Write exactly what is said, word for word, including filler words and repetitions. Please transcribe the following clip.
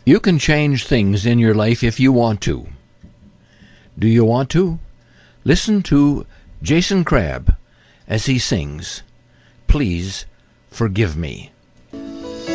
You can change things in your life if you want to. Do you want to? Listen to Jason Crabb as he sings, Please Forgive Me.